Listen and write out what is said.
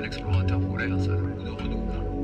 explorateur polaire, ça a le goût de Renault.